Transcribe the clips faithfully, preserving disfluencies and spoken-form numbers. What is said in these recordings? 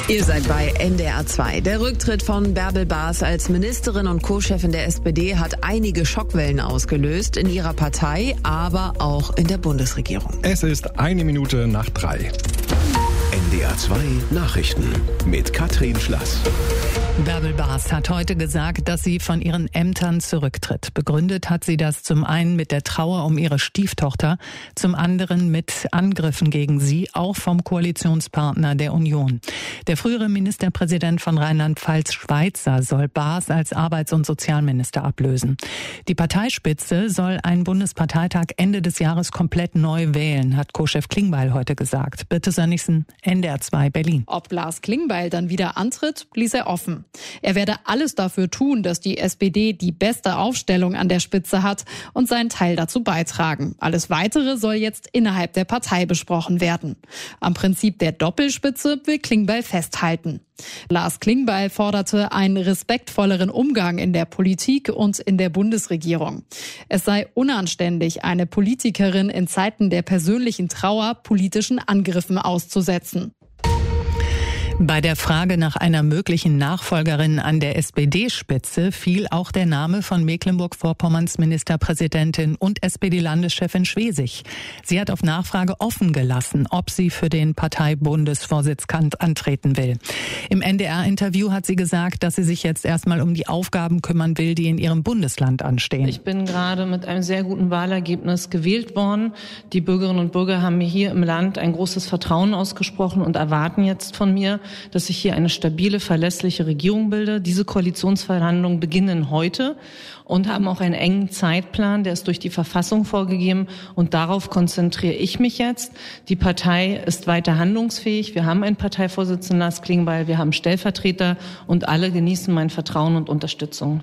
Ihr seid bei N D R zwei. Der Rücktritt von Bärbel Bas als Ministerin und Co-Chefin der S P D hat einige Schockwellen ausgelöst in ihrer Partei, aber auch in der Bundesregierung. Es ist eine Minute nach drei. N D R zwei Nachrichten mit Katrin Schlass. Bärbel Bas hat heute gesagt, dass sie von ihren Ämtern zurücktritt. Begründet hat sie das zum einen mit der Trauer um ihre Stieftochter, zum anderen mit Angriffen gegen sie, auch vom Koalitionspartner der Union. Der frühere Ministerpräsident von Rheinland-Pfalz, Schweizer, soll Bas als Arbeits- und Sozialminister ablösen. Die Parteispitze soll einen Bundesparteitag Ende des Jahres komplett neu wählen, hat Co-Chef Klingbeil heute gesagt. Birte Sönnigsen, N D R zwei Berlin. Ob Lars Klingbeil dann wieder antritt, ließ er offen. Er werde alles dafür tun, dass die S P D die beste Aufstellung an der Spitze hat und seinen Teil dazu beitragen. Alles Weitere soll jetzt innerhalb der Partei besprochen werden. Am Prinzip der Doppelspitze will Klingbeil festhalten. Lars Klingbeil forderte einen respektvolleren Umgang in der Politik und in der Bundesregierung. Es sei unanständig, eine Politikerin in Zeiten der persönlichen Trauer politischen Angriffen auszusetzen. Bei der Frage nach einer möglichen Nachfolgerin an der S P D-Spitze fiel auch der Name von Mecklenburg-Vorpommerns Ministerpräsidentin und S P D-Landeschefin Schwesig. Sie hat auf Nachfrage offen gelassen, ob sie für den Parteibundesvorsitz antreten will. Im N D R-Interview hat sie gesagt, dass sie sich jetzt erstmal um die Aufgaben kümmern will, die in ihrem Bundesland anstehen. Ich bin gerade mit einem sehr guten Wahlergebnis gewählt worden. Die Bürgerinnen und Bürger haben mir hier im Land ein großes Vertrauen ausgesprochen und erwarten jetzt von mir, dass ich hier eine stabile, verlässliche Regierung bilde. Diese Koalitionsverhandlungen beginnen heute und haben auch einen engen Zeitplan, der ist durch die Verfassung vorgegeben, und darauf konzentriere ich mich jetzt. Die Partei ist weiter handlungsfähig. Wir haben einen Parteivorsitzenden, Lars Klingbeil, wir haben Stellvertreter und alle genießen mein Vertrauen und Unterstützung.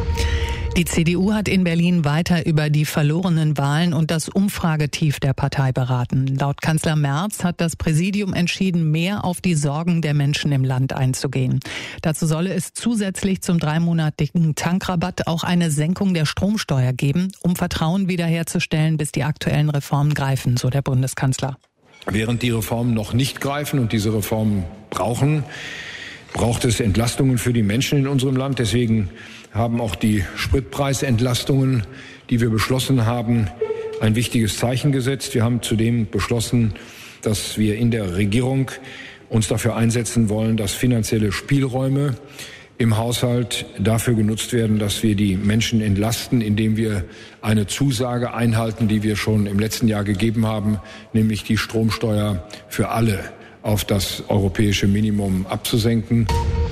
Die C D U hat in Berlin weiter über die verlorenen Wahlen und das Umfragetief der Partei beraten. Laut Kanzler Merz hat das Präsidium entschieden, mehr auf die Sorgen der Menschen im Land einzugehen. Dazu solle es zusätzlich zum dreimonatigen Tankrabatt auch eine Senkung der Stromsteuer geben, um Vertrauen wiederherzustellen, bis die aktuellen Reformen greifen, so der Bundeskanzler. Während die Reformen noch nicht greifen und diese Reformen brauchen, braucht es Entlastungen für die Menschen in unserem Land. Deswegen haben auch die Spritpreisentlastungen, die wir beschlossen haben, ein wichtiges Zeichen gesetzt. Wir haben zudem beschlossen, dass wir in der Regierung uns dafür einsetzen wollen, dass finanzielle Spielräume im Haushalt dafür genutzt werden, dass wir die Menschen entlasten, indem wir eine Zusage einhalten, die wir schon im letzten Jahr gegeben haben, nämlich die Stromsteuer für alle auf das europäische Minimum abzusenken.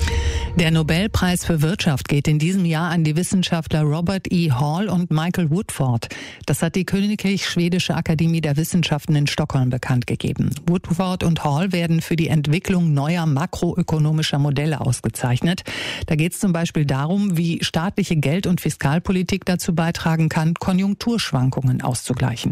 Der Nobelpreis für Wirtschaft geht in diesem Jahr an die Wissenschaftler Robert E. Hall und Michael Woodford. Das hat die Königlich Schwedische Akademie der Wissenschaften in Stockholm bekannt gegeben. Woodford und Hall werden für die Entwicklung neuer makroökonomischer Modelle ausgezeichnet. Da geht es zum Beispiel darum, wie staatliche Geld- und Fiskalpolitik dazu beitragen kann, Konjunkturschwankungen auszugleichen.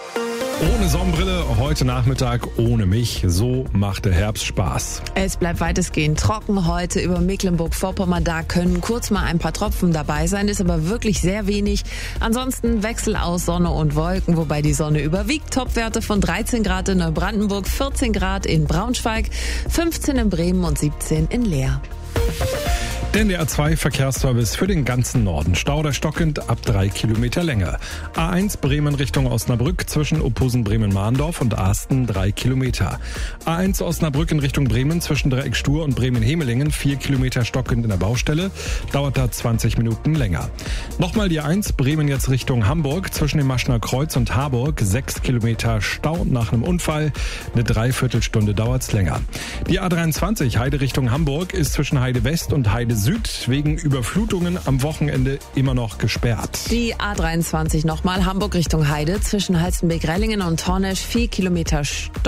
Ohne Sonnenbrille, heute Nachmittag ohne mich. So macht der Herbst Spaß. Es bleibt weitestgehend trocken heute über Mecklenburg-Vorpommern. Da können kurz mal ein paar Tropfen dabei sein, ist aber wirklich sehr wenig. Ansonsten Wechsel aus Sonne und Wolken, wobei die Sonne überwiegt. Topwerte von dreizehn Grad in Neubrandenburg, vierzehn Grad in Braunschweig, fünfzehn in Bremen und siebzehn in Leer. Der N D R zwei Verkehrsservice für den ganzen Norden. Stauder stockend ab drei Kilometer Länge. A eins Bremen Richtung Osnabrück zwischen Opposen-Bremen-Mahndorf und Asten drei Kilometer. A eins Osnabrück in Richtung Bremen zwischen Dreieck Stur und Bremen-Hemelingen vier Kilometer stockend in der Baustelle. Dauert da zwanzig Minuten länger. Nochmal die A eins Bremen jetzt Richtung Hamburg zwischen dem Maschner Kreuz und Harburg. sechs Kilometer Stau nach einem Unfall. Eine Dreiviertelstunde dauert's länger. Die A dreiundzwanzig Heide Richtung Hamburg ist zwischen Heide West und Heide Süd wegen Überflutungen am Wochenende immer noch gesperrt. Die A dreiundzwanzig nochmal, Hamburg Richtung Heide zwischen Halstenbek-Rellingen und Hornesch, vier Kilometer Stau.